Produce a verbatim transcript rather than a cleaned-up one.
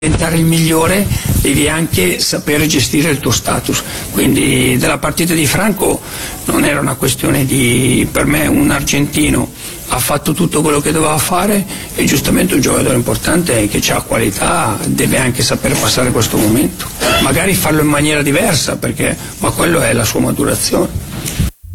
diventare il migliore devi anche sapere gestire il tuo status, quindi della partita di Franco non era una questione di, per me un argentino ha fatto tutto quello che doveva fare e giustamente un giocatore importante che ha qualità deve anche sapere passare questo momento, magari farlo in maniera diversa perché, ma quello è la sua maturazione.